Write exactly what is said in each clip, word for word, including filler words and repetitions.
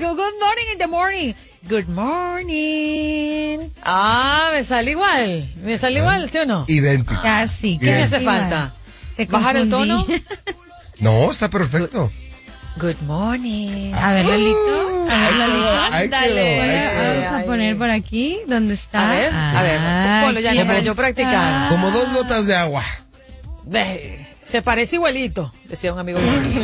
Good morning in the morning. Good morning. Ah, me sale igual. Me sale ¿Eh? igual, ¿sí o no? Idéntico. Casi. ¿Qué me hace falta? ¿Bajar el tono? No, está perfecto. Good, good morning. A ver, Lalito. A ver, Lalito. Ándale. Vamos a poner por aquí, ¿dónde está? A ver, ah, a ver. Ponlo ya para yo practicar. Como dos gotas de agua. De, se parece igualito, decía un amigo mío.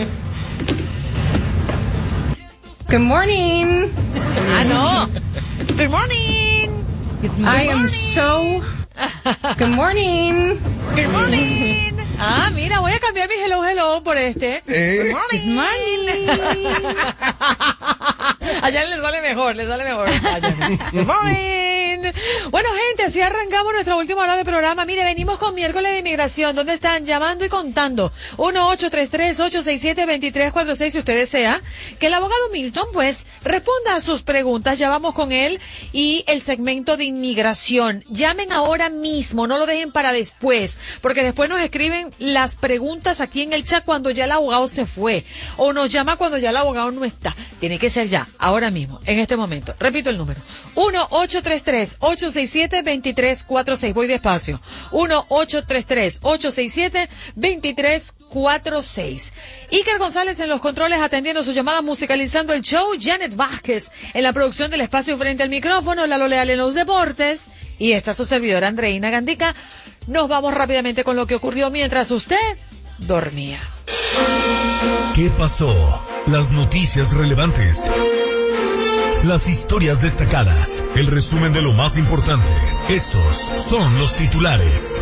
Good morning. Ah, no. Good morning. Good morning. I am so... Good morning. Good morning. Ah, mira, voy a cambiar mi hello hello por este. Eh. Good morning. Good morning. Allá les sale mejor, les sale mejor. Good morning. Bueno, gente, así arrancamos nuestra última hora de programa. Mire, venimos con miércoles de inmigración. ¿Dónde están? Llamando y contando. uno ocho tres tres, ocho seis siete, dos tres cuatro seis si usted desea que el abogado Milton, pues, responda a sus preguntas. Ya vamos con él y el segmento de inmigración. Llamen ahora mismo, no lo dejen para después, porque después nos escriben las preguntas aquí en el chat cuando ya el abogado se fue, o nos llama cuando ya el abogado no está. Tiene que ser ya, ahora mismo, en este momento. Repito el número. uno ocho tres tres, ocho seis siete, dos tres cuatro seis. Voy despacio. uno ocho tres tres, ocho seis siete, dos tres cuatro seis. Iker González en los controles atendiendo sus llamadas, musicalizando el show. Janet Vázquez en la producción del espacio frente al micrófono. Lalo Leal en los deportes. Y esta es su servidora Andreina Gandica. Nos vamos rápidamente con lo que ocurrió mientras usted dormía. ¿Qué pasó? Las noticias relevantes. Las historias destacadas. El resumen de lo más importante. Estos son los titulares.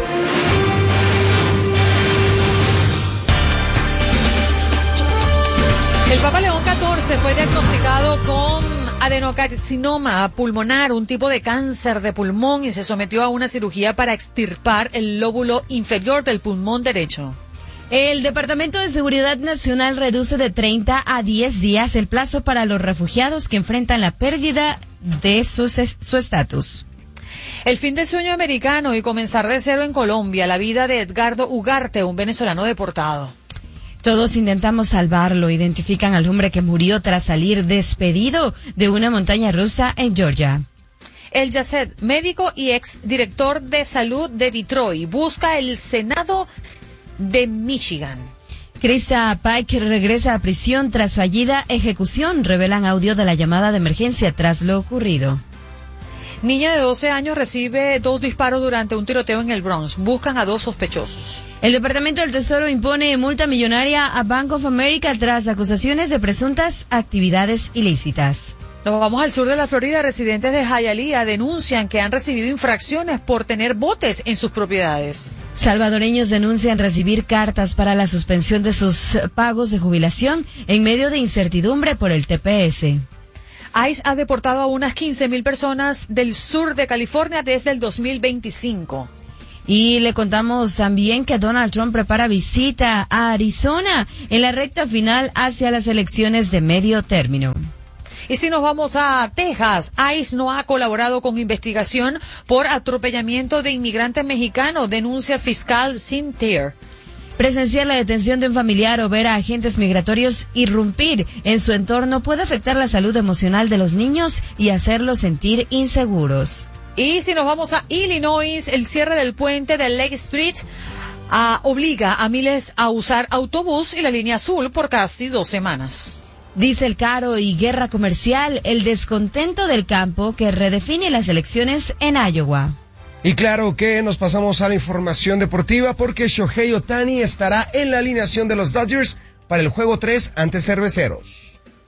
El Papa León catorce fue diagnosticado con adenocarcinoma pulmonar, un tipo de cáncer de pulmón, y se sometió a una cirugía para extirpar el lóbulo inferior del pulmón derecho. El Departamento de Seguridad Nacional reduce de treinta a diez días el plazo para los refugiados que enfrentan la pérdida de su estatus. El fin del sueño americano y comenzar de cero en Colombia, la vida de Edgardo Ugarte, un venezolano deportado. Todos intentamos salvarlo. Identifican al hombre que murió tras salir despedido de una montaña rusa en Georgia. El Yasset, médico y ex director de salud de Detroit, busca el Senado de Michigan. Krista Pike regresa a prisión tras fallida ejecución. Revelan audio de la llamada de emergencia tras lo ocurrido. Niña de doce años recibe dos disparos durante un tiroteo en el Bronx. Buscan a dos sospechosos. El Departamento del Tesoro impone multa millonaria a Bank of America tras acusaciones de presuntas actividades ilícitas. Nos vamos al sur de la Florida. Residentes de Hialeah denuncian que han recibido infracciones por tener botes en sus propiedades. Salvadoreños denuncian recibir cartas para la suspensión de sus pagos de jubilación en medio de incertidumbre por el T P S. ICE ha deportado a unas quince mil personas del sur de California desde el dos mil veinticinco. Y le contamos también que Donald Trump prepara visita a Arizona en la recta final hacia las elecciones de medio término. Y si nos vamos a Texas, ICE no ha colaborado con investigación por atropellamiento de inmigrante mexicano, denuncia fiscal Sinclair. Presenciar la detención de un familiar o ver a agentes migratorios irrumpir en su entorno puede afectar la salud emocional de los niños y hacerlos sentir inseguros. Y si nos vamos a Illinois, el cierre del puente de Lake Street uh, obliga a miles a usar autobús y la línea azul por casi dos semanas. Diesel caro y guerra comercial, el descontento del campo que redefine las elecciones en Iowa. Y claro que nos pasamos a la información deportiva porque Shohei Ohtani estará en la alineación de los Dodgers para el juego tres ante Cerveceros.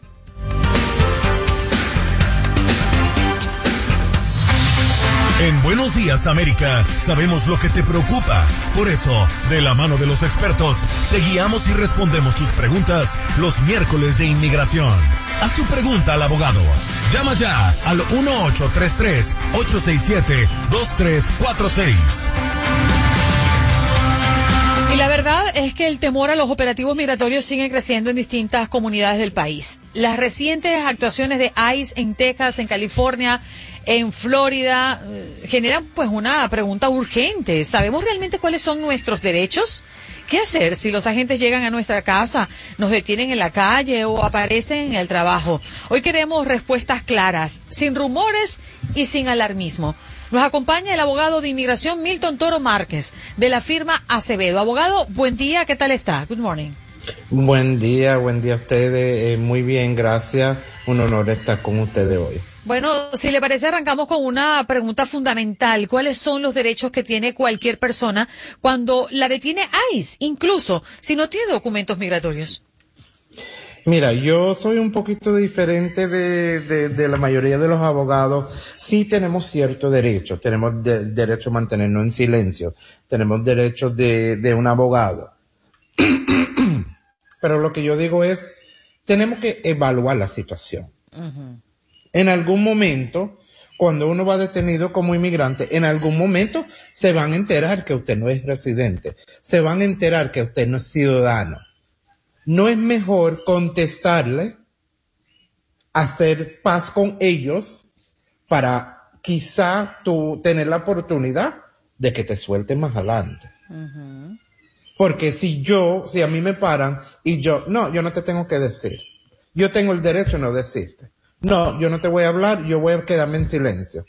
En Buenos Días, América, sabemos lo que te preocupa. Por eso, de la mano de los expertos, te guiamos y respondemos tus preguntas los miércoles de inmigración. Haz tu pregunta al abogado. Llama ya al uno ocho tres tres, ocho seis siete, dos tres cuatro seis. Y la verdad es que el temor a los operativos migratorios sigue creciendo en distintas comunidades del país. Las recientes actuaciones de ICE en Texas, en California, en Florida, eh, generan pues una pregunta urgente. ¿Sabemos realmente cuáles son nuestros derechos? ¿Qué hacer si los agentes llegan a nuestra casa, nos detienen en la calle o aparecen en el trabajo? Hoy queremos respuestas claras, sin rumores y sin alarmismo. Nos acompaña el abogado de inmigración Milton Toro Márquez, de la firma Acevedo. Abogado, buen día, ¿qué tal está? Good morning. Buen día, buen día a ustedes. Eh, muy bien, gracias. Un honor estar con ustedes hoy. Bueno, si le parece, arrancamos con una pregunta fundamental. ¿Cuáles son los derechos que tiene cualquier persona cuando la detiene I C E, incluso si no tiene documentos migratorios? Mira, yo soy un poquito diferente de, de, de la mayoría de los abogados. Sí tenemos ciertos derechos. Tenemos de, derecho a mantenernos en silencio. Tenemos derechos de, de un abogado. Pero lo que yo digo es, tenemos que evaluar la situación. Uh-huh. En algún momento, cuando uno va detenido como inmigrante, en algún momento se van a enterar que usted no es residente. Se van a enterar que usted no es ciudadano. ¿No es mejor contestarle, hacer paz con ellos para quizá tú tener la oportunidad de que te suelten más adelante? Uh-huh. Porque si yo, si a mí me paran y yo, no, yo no te tengo que decir. Yo tengo el derecho a no decirte. No, yo no te voy a hablar, yo voy a quedarme en silencio.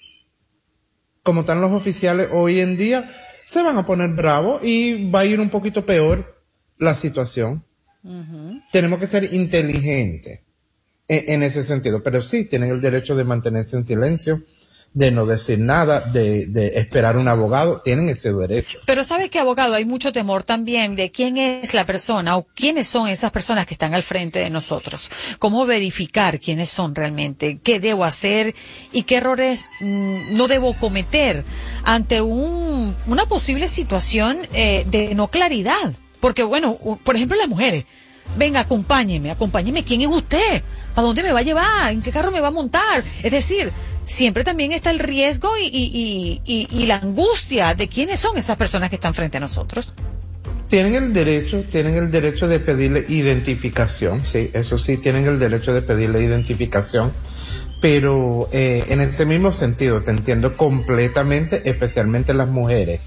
Como están los oficiales hoy en día, se van a poner bravos y va a ir un poquito peor la situación. Uh-huh. Tenemos que ser inteligentes en, en ese sentido, pero sí, tienen el derecho de mantenerse en silencio, de no decir nada, de, de esperar un abogado, tienen ese derecho. Pero ¿sabes qué, abogado? Hay mucho temor también de quién es la persona o quiénes son esas personas que están al frente de nosotros. ¿Cómo verificar quiénes son realmente? ¿Qué debo hacer? ¿Y qué errores mmm, no debo cometer ante un, una posible situación eh, de no claridad? Porque, bueno, por ejemplo, las mujeres. Venga, acompáñeme, acompáñeme. ¿Quién es usted? ¿A dónde me va a llevar? ¿En qué carro me va a montar? Es decir, siempre también está el riesgo y, y, y, y, y la angustia de quiénes son esas personas que están frente a nosotros. Tienen el derecho, tienen el derecho de pedirle identificación, sí, eso sí, tienen el derecho de pedirle identificación, pero eh, en ese mismo sentido, te entiendo completamente, especialmente las mujeres,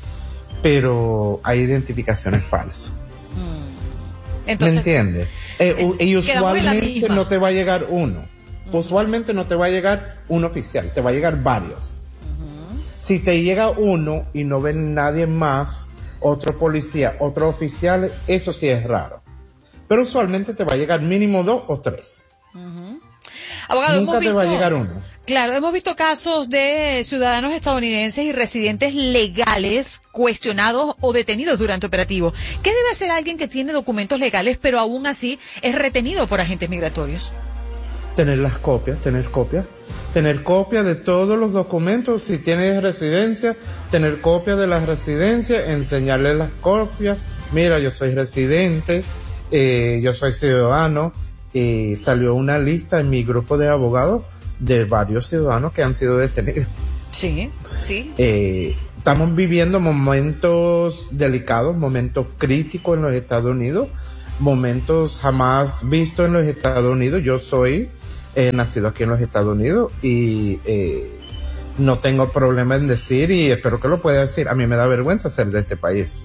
pero hay identificaciones falsas. Entonces, ¿me entiendes? Eh, y usualmente no te va a llegar uno. Uh-huh. Usualmente no te va a llegar un oficial, te va a llegar varios. Uh-huh. Si te llega uno y no ven nadie más, otro policía, otro oficial, eso sí es raro. Pero usualmente te va a llegar mínimo dos o tres. Uh-huh. Abogado, nunca hemos te visto, va a llegar uno. Claro, hemos visto casos de ciudadanos estadounidenses y residentes legales cuestionados o detenidos durante operativo. ¿Qué debe hacer alguien que tiene documentos legales pero aún así es retenido por agentes migratorios? Tener las copias, tener copias. Tener copia de todos los documentos. Si tienes residencia, tener copia de las residencias, enseñarle las copias. Mira, yo soy residente, eh, yo soy ciudadano. Y salió una lista en mi grupo de abogados de varios ciudadanos que han sido detenidos. Sí, sí. Eh, estamos viviendo momentos delicados, momentos críticos en los Estados Unidos, momentos jamás vistos en los Estados Unidos. Yo soy eh, nacido aquí en los Estados Unidos y eh, no tengo problema en decir, y espero que lo pueda decir, a mí me da vergüenza ser de este país.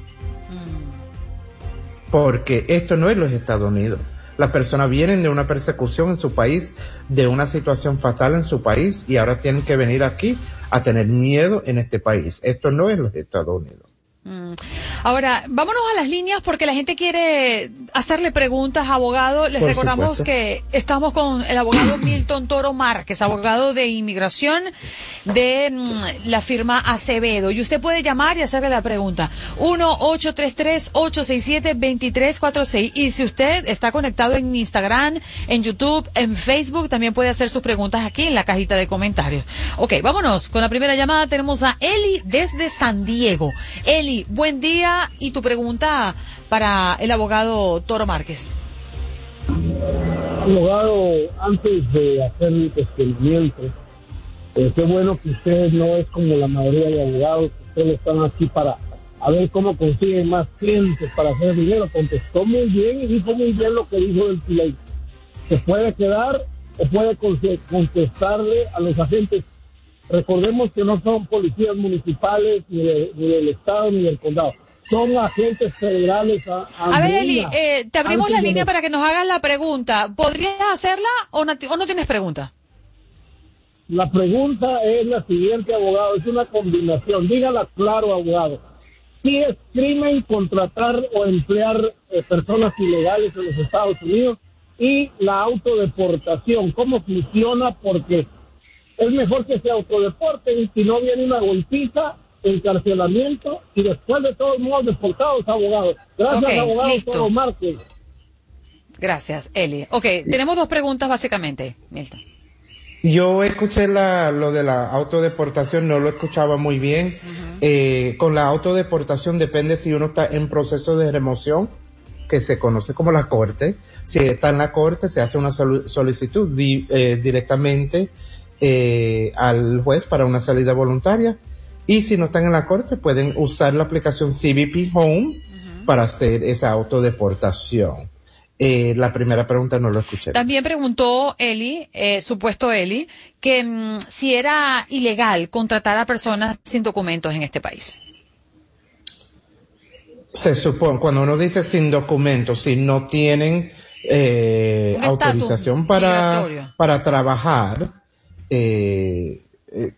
Mm. Porque esto no es los Estados Unidos. Las personas vienen de una persecución en su país, de una situación fatal en su país, y ahora tienen que venir aquí a tener miedo en este país. Esto no es los Estados Unidos. Mm. Ahora, vámonos a las líneas porque la gente quiere hacerle preguntas, abogado. Les Por recordamos supuesto. que estamos con el abogado Milton Toro Márquez, abogado de inmigración de mm, la firma Acevedo. Y usted puede llamar y hacerle la pregunta. uno ocho tres tres, ocho seis siete, dos tres cuatro seis. Y si usted está conectado en Instagram, en YouTube, en Facebook, también puede hacer sus preguntas aquí en la cajita de comentarios. Ok, vámonos con la primera llamada. Tenemos a Eli desde San Diego. Eli, buen día, y tu pregunta para el abogado Toro Márquez. Abogado, antes de hacer el cuestionamiento, eh, qué bueno que usted no es como la mayoría de abogados, que ustedes están aquí para a ver cómo consiguen más clientes para hacer dinero. Contestó muy bien y dijo muy bien lo que dijo el pleito. Se puede quedar o puede contestarle a los agentes. Recordemos que no son policías municipales, ni, de, ni del estado, ni del condado. son agentes federales. A, a, a ver, Eli, eh, te abrimos la línea de... para que nos hagas la pregunta. ¿Podrías hacerla o no, o no tienes pregunta? La pregunta es la siguiente, abogado. Es una combinación. Dígala claro, abogado. Si es crimen contratar o emplear eh, personas ilegales en los Estados Unidos, y la autodeportación, ¿cómo funciona? Porque es mejor que se autodeporten, si no viene una golpiza, encarcelamiento y después de todos modos deportados, abogados. Gracias, okay, abogado listo. Toro Márquez. Gracias, Eli. Ok, tenemos dos preguntas básicamente, Milton. Yo escuché la, lo de la autodeportación, no lo escuchaba muy bien. Uh-huh. Eh, con la autodeportación depende si uno está en proceso de remoción, que se conoce como la corte. Si está en la corte, se hace una solicitud di, eh, directamente eh, al juez para una salida voluntaria. Y si no están en la corte, pueden usar la aplicación C B P Home uh-huh. para hacer esa autodeportación. Eh, la primera pregunta no lo escuché. También preguntó Eli, eh, supuesto Eli, que mm, si era ilegal contratar a personas sin documentos en este país. Se supone, cuando uno dice sin documentos, si no tienen eh, autorización para, para trabajar, eh, eh,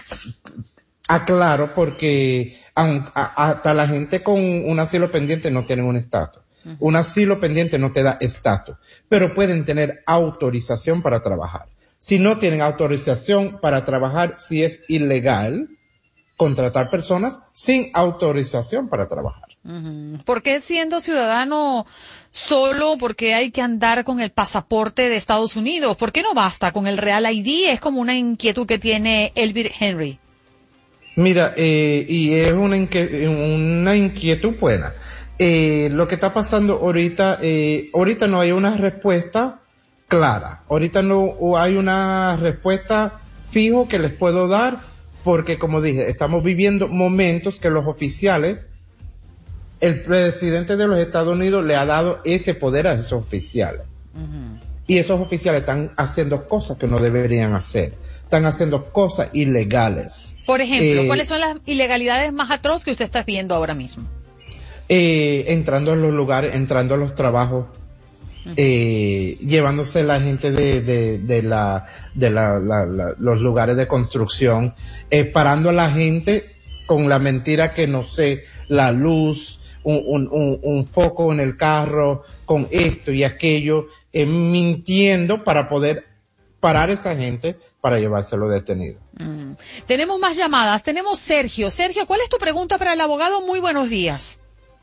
aclaro, porque aun, a, hasta la gente con un asilo pendiente no tienen un estatus. Uh-huh. Un asilo pendiente no te da estatus, pero pueden tener autorización para trabajar. Si no tienen autorización para trabajar, si es ilegal contratar personas sin autorización para trabajar. Uh-huh. ¿Por qué siendo ciudadano solo, por qué hay que andar con el pasaporte de Estados Unidos? ¿Por qué no basta con el Real I D? Es como una inquietud que tiene Elvir Henry. Mira, eh, y es una, inque- una inquietud buena. Eh, lo que está pasando ahorita, eh, ahorita no hay una respuesta clara. Ahorita no hay una respuesta fijo que les puedo dar, porque como dije, estamos viviendo momentos que los oficiales, el presidente de los Estados Unidos le ha dado ese poder a esos oficiales. Uh-huh. Y esos oficiales están haciendo cosas que no deberían hacer. Están haciendo cosas ilegales. Por ejemplo, eh, ¿cuáles son las ilegalidades más atroces que usted está viendo ahora mismo? Eh, entrando a los lugares, entrando a los trabajos, uh-huh. eh, llevándose la gente de, de, de la, de la, la, la, los lugares de construcción, eh, parando a la gente con la mentira que no sé, la luz, un, un, un, un foco en el carro, con esto y aquello, eh, mintiendo para poder parar a esa gente para llevárselo detenido. Mm. Tenemos más llamadas. Tenemos Sergio. Sergio, ¿cuál es tu pregunta para el abogado? Muy buenos días.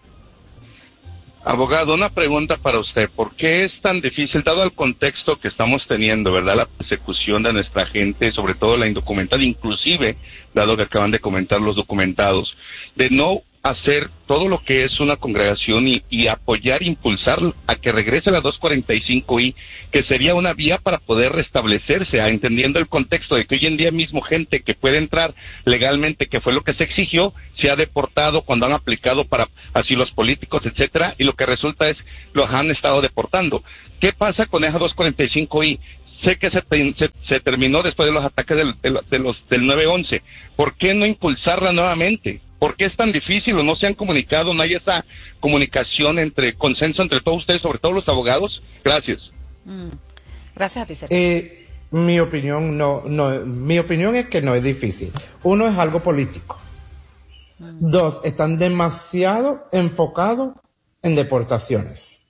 Abogado, una pregunta para usted. ¿Por qué es tan difícil, dado el contexto que estamos teniendo, verdad, la persecución de nuestra gente, sobre todo la indocumentada, inclusive, dado que acaban de comentar los documentados, de no hacer todo lo que es una congregación y, y apoyar, impulsar a que regrese la dos cuarenta y cinco I, que sería una vía para poder restablecerse, a, entendiendo el contexto de que hoy en día mismo gente que puede entrar legalmente, que fue lo que se exigió, se ha deportado cuando han aplicado para asilos políticos, etcétera, y lo que resulta es los han estado deportando. ¿Qué pasa con esa dos cuarenta y cinco I? Sé que se, se, se terminó después de los ataques del, de, de los, del nueve once. ¿Por qué no impulsarla nuevamente? ¿Por qué es tan difícil o no se han comunicado? ¿No hay esa comunicación entre consenso entre todos ustedes, sobre todo los abogados? Gracias. Mm. Gracias a ti, Sergio. Eh, mi opinión no, no, mi opinión es que no es difícil. Uno, es algo político. Mm. Dos, están demasiado enfocados en deportaciones.